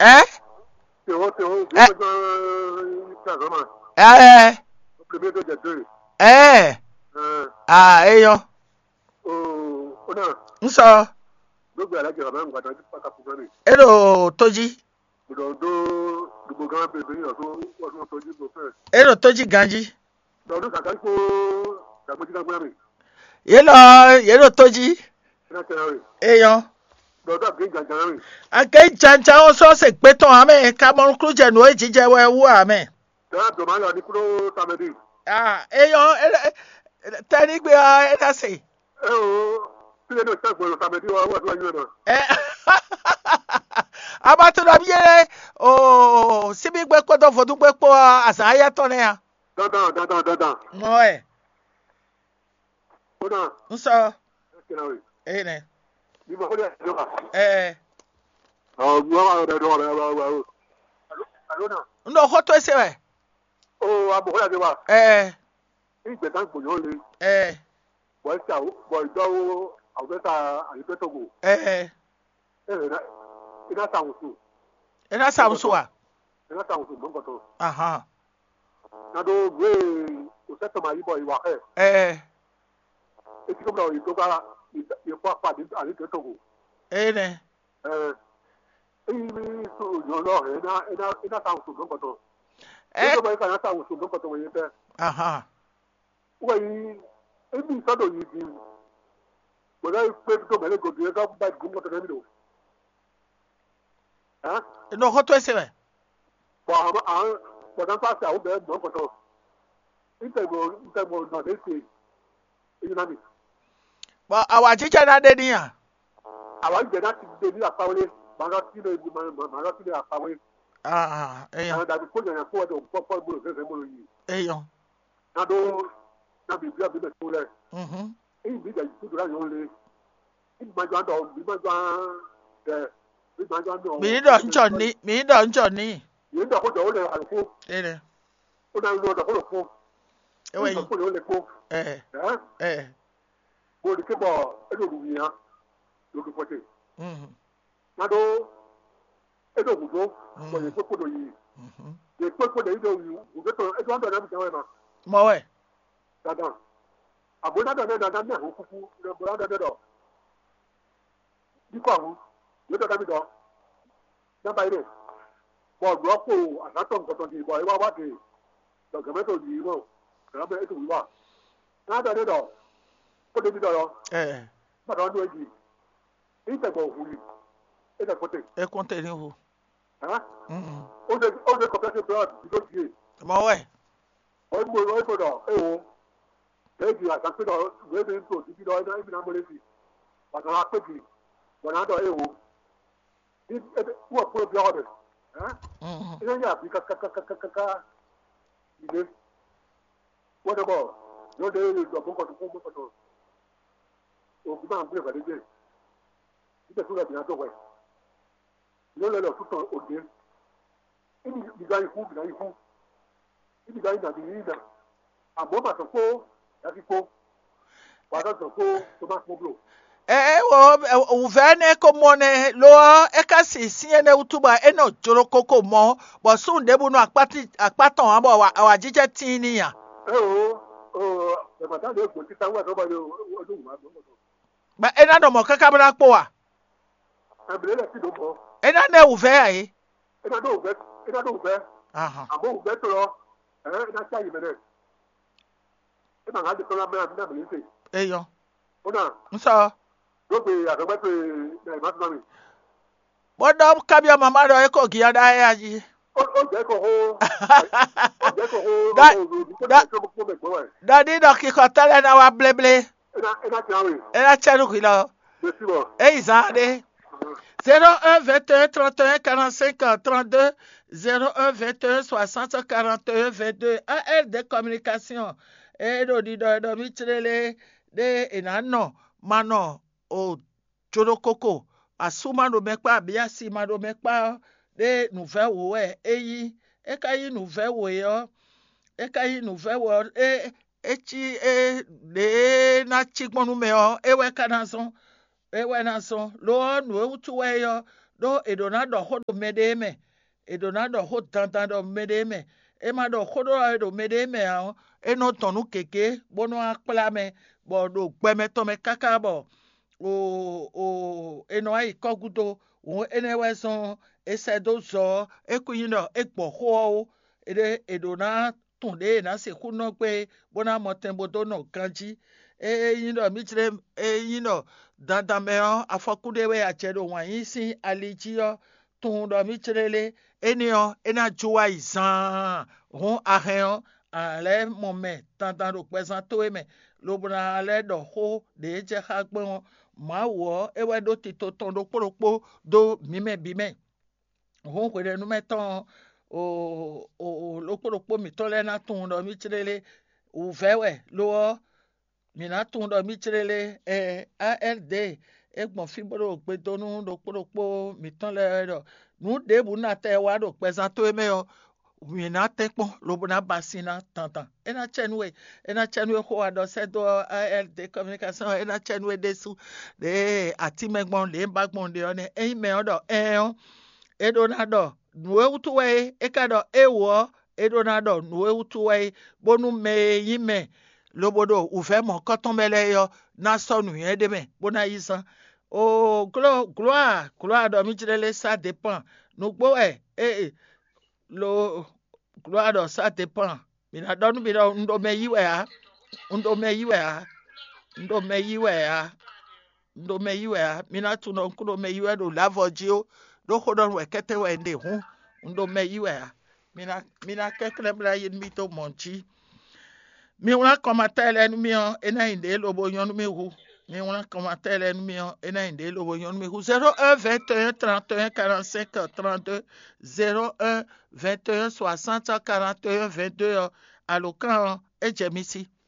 Eh? Ah, eyo. Nso. Ero toji. Ero toji ganji. Yelo toji. Eyo. Ake janja o so se pe ton ame ka mo kru je no ejije we wu ame. Ah, eyo tani gbe eta se. Abatu na biere o sibi gbe ko do fodu gbe po asaya to ne ya. Dandan. No e. Ona. Nso. Kenawe. Ne. Ni mo ko le jo ka. Alona. Ndo hoto ese we. Oh, abo ko ya de wa. Igbe tan po yo le. Boy sa o, boy do o beta ali beto go. Ina Samsu a. Ina Samsu mo goto. Aha. Na do gbe o seto ma yi boy wa ke. Eti ko bra o to ka ye pa di ali beto go. Ne. Mi so yo lo ina Samsu mo goto. Ko boy ka na Samsu mo goto we te. Aha. Wai ebi sado yi bi. Wala pe to mele go bi ka ba gungo to nendo. No hoto ese we. But I'm past out there, no photo. Interval not this way. You know me. But our teacher na de ni a. I like that they need a family, but not see the family. And I put in a photo of Papa Bull. Eyo. Now, don't be the cooler. In big good only. In my granddaughter, Mi don Johnny. You know what the older I hope. What I know the whole folk. Ewe. Go to Kibo, Edo, looking for it. Nado, Edo would go, when you put for you. They put for the Edo, you get to Edward. Moe. Dada. I would not know that who the brother the dog. You come, you don't have it all. Not by this. But Rocco, and not on the boy, what is the tomato you know? Remember it will work. Not at all. Put it all. But on the way. Interval who is a potato. E continue. Huh? All the competitive blood, because you. Moe. All more right for the thank you. I can put out whether into the video or even ammunition. But I'm not quickly. But I don't know. It was for the others. Yeah, because what about no day is a book of oh, I'm going to do it. It's a good idea. No, okay. The guy who, the guy that the leader, a moment of four, that is four, but that's a four to make more. Uvene komone lo ekasi siene utuba eno joro koko mo bo sun debu no akpaton abo awa jije tini ya. The matter is go tita wa nobody do ma. Ba ena do mo kaka bra po wa. Abele ti do bo. Ena na uve ayi. Ena do uve. Aha. Abo uve to lo. Na cha yimere. Ena ga de to la me na me se. Eyo. Ona. Nso. Bodo kabia mama do eko giya da ya ji. Daddy do ki ko tele na wa bleble. Ena chanu kilo. Izade. 01 21 31 45 32 01 21 60 41 22 AR de communication. Do di do mitrele de enano mano o jorokoko asuma no mekpa biasi ma no mekpa de nouvel wo eyi ekayi nouvel wo yo ekayi nouvel wo echi de na chigbonu me o ewe na so lo no utu we yo do edona do ho do medeme edona do ho tantan do medeme ema do ho do medeme a eno tonu keke bono akpla me bo do gbeme to me kaka bo o eno ai kogudo o enewe son ese do zo ekuyindo egbo ho ede edona tunde na se kuno pe bona motembo do no kanji yindo michire yindo dandameo afokude we achedo wan yin alijio tun do michirele enio ena juwa izan hon aheo ale momen tantan ro pesan to eme lobuna ale do ho de je ha gbon ma wo ewe do ti to ton do poropo do mime bime hon kwere nu meton o loporopo mi to le na tun do michirele uvewe lo mina tun do michirele ALD egbon fibro gbe donu do poropo mi ton le do nu debu na te wa do pesan to eme o mina tekpon lobuna basina tantan ena chenwe ho ado se do ALD communication ena chenwe desu de atimegbon le bagbon de one me odo edonado nuwe utuwe ekado ewo edonado nuwe utuwe bonu me yime lobodo ufe mo kotonbele yo na sonu edeme bona yisan o gloire do mi jirele ça dépend nugbo lo gloire do ça dépend mina donu bi do ndo me yiwe a mina tuno kuno me yiwe do lavojio do hodon we kete we nde hu ndo me yiwe a mina kekle bla yin mi to monchi mi wona commentaire en mi ena inde lobo yon mi hu mi wona commentaire en mi ena inde lobo yon mi hu 01 21 31 45 32 01 21 60 41 22 alokan ejemisi